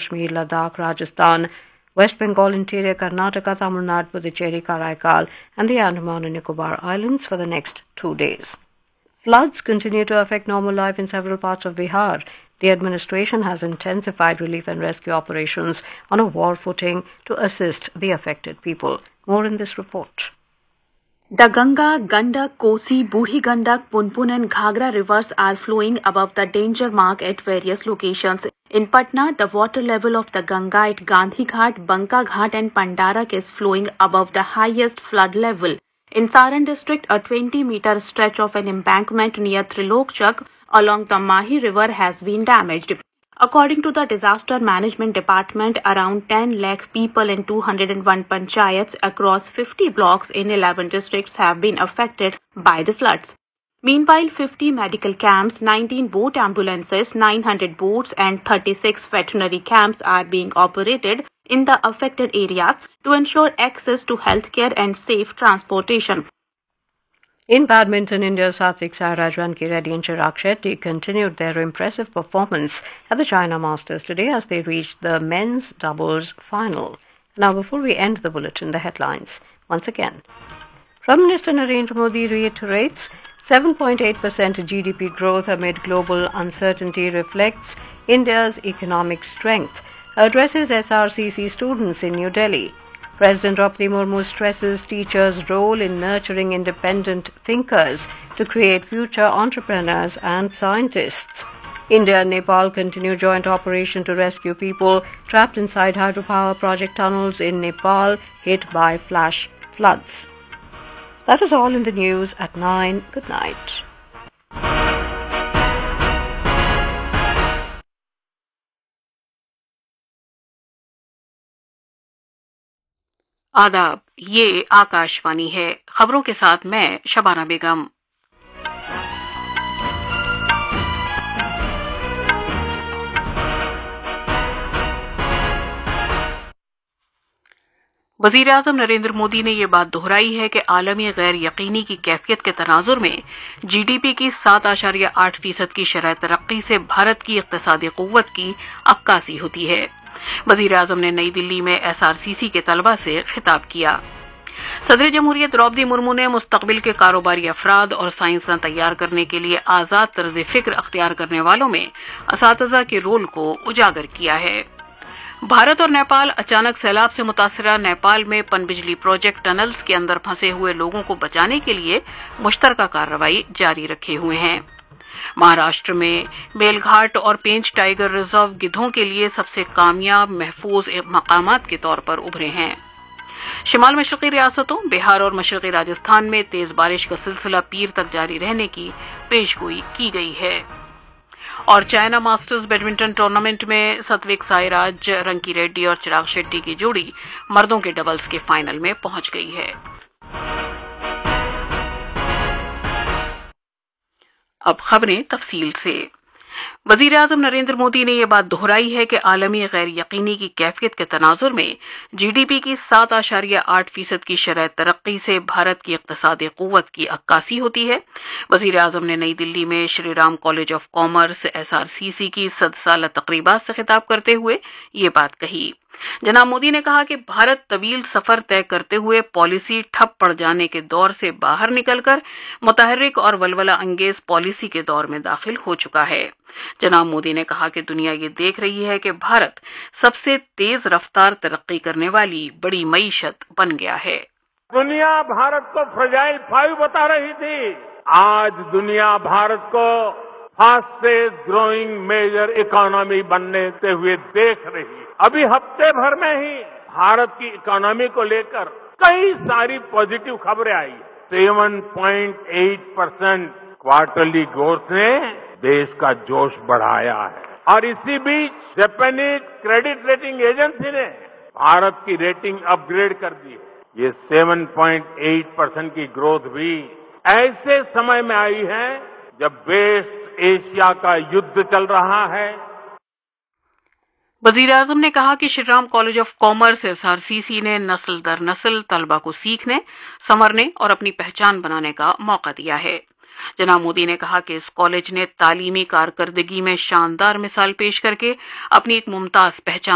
Kashmir, Ladakh, Rajasthan, West Bengal, Interior, Karnataka, Tamil Nadu, Puducherry, Karaikal, and the Andaman and Nicobar Islands for the next 2 days. Floods continue to affect normal life in several parts of Bihar. The administration has intensified relief and rescue operations on a war footing to assist the affected people. More in this report. The Ganga, Gandak, Kosi, Buri Gandak, Punpun and Ghagra rivers are flowing above the danger mark at various locations. In Patna, the water level of the Ganga at Gandhi Ghat, Banka Ghat and Pandarak is flowing above the highest flood level. In Saran district, a 20-meter stretch of an embankment near Trilokchak along the Mahi river has been damaged. According to the Disaster Management Department, around 10 lakh people in 201 panchayats across 50 blocks in 11 districts have been affected by the floods. Meanwhile, 50 medical camps, 19 boat ambulances, 900 boats and 36 veterinary camps are being operated in the affected areas to ensure access to healthcare and safe transportation. In badminton, India's Satvik Sairaj, Ranki Reddy and Chirag Shetty continued their impressive performance at the China Masters today as they reached the men's doubles final. Now, before we end the bulletin, the headlines once again. Prime Minister Narendra Modi reiterates 7.8% GDP growth amid global uncertainty reflects India's economic strength, addresses SRCC students in New Delhi. President Draupadi Murmu stresses teachers' role in nurturing independent thinkers to create future entrepreneurs and scientists. India and Nepal continue joint operation to rescue people trapped inside hydropower project tunnels in Nepal hit by flash floods. That is all in the news at 9. Good night. आदाब, ये आकाशवाणी है। खबरों के साथ मैं शबाना बेगम। वजीर आजम नरेंद्र मोदी ने यह बात दोहराई है कि आलमी गैर यकीनी की कैफियत के तनाजुर में जीडीपी की 7.8% की शरह तरक्की से भारत की इक्तिसादी कुव्वत की अक्कासी होती है। वजीर आजम ने नई दिल्ली में एसआरसीसी के तलबा से खिताब किया। सदर जमहूरियत द्रौपदी मुर्मू ने मुस्तकबिल के कारोबारी अफराद और साइंसदान तैयार करने के लिए आजाद तर्ज फिक्र अख्तियार करने वालों में असातिज़ा के रोल को उजागर किया है। भारत और नेपाल अचानक सैलाब से मुतासरा नेपाल में पनबिजली प्रोजेक्ट टनल्स के अंदर फंसे हुए लोगों को बचाने के लिए मुश्तरका कार्रवाई जारी रखे हुए हैं। महाराष्ट्र में बेलघाट और पेंच टाइगर रिजर्व गिद्धों के लिए सबसे कामयाब महफूज मकामात के तौर पर उभरे हैं। शिमाल मशरकी रियासतों बिहार और मशरकी राजस्थान में तेज बारिश का सिलसिला पीर तक जारी रहने की पेशगोई की गई है। और चाइना मास्टर्स बैडमिंटन टूर्नामेंट में सात्विक साईराज, रंकी रेड्डी और चिराग शेट्टी की जोड़ी मर्दों के डबल्स के फाइनल में पहुंच गई है। अब खबरें तफसील से। वजीर आजम नरेंद्र मोदी ने यह बात दोहराई है कि आलमी गैर यकीनी की कैफियत के तनाजुर में जीडीपी की 7.8% की शरह तरक्की से भारत की इक्तिसादी कुव्वत की अक्कासी होती है। वजीर आजम ने नई दिल्ली में Shri Ram college of commerce SRCC की 100 साला तकरीबात से खिताब करते हुए ये बात कही। जनाब मोदी ने कहा कि भारत तवील सफर तय करते हुए पॉलिसी ठप पड़ जाने के दौर से बाहर निकलकर मुतहर्रिक और वलवला अंगेज पॉलिसी के दौर में दाखिल हो चुका है। जनाब मोदी ने कहा कि दुनिया ये देख रही है कि भारत सबसे तेज रफ्तार तरक्की करने वाली बड़ी मईशत बन गया है। दुनिया भारत को फ्रजाइल 5 बता रही थी, आज दुनिया भारत को फास्टेस्ट ग्रोइंग मेजर इकोनॉमी बनने हुए देख रही है। अभी हफ्ते भर में ही भारत की इकोनॉमी को लेकर कई सारी पॉजिटिव खबरें आई। 7.8% क्वार्टरली ग्रोथ ने देश का जोश बढ़ाया है। और इसी बीच जापानीज क्रेडिट रेटिंग एजेंसी ने भारत की रेटिंग अपग्रेड कर दी है। ये 7.8% की ग्रोथ भी ऐसे समय में आई है जब वेस्ट एशिया का युद्ध चल रहा है। वजीर आजम ने कहा कि Shri Ram college of commerce SRCC ने नस्ल दर नस्ल तलबा को सीखने, संवरने और अपनी पहचान बनाने का मौका दिया है। जनाब मोदी ने कहा कि इस कॉलेज ने तालीमी कारकर्दगी में शानदार मिसाल पेश करके अपनी एक मुमताज पहचान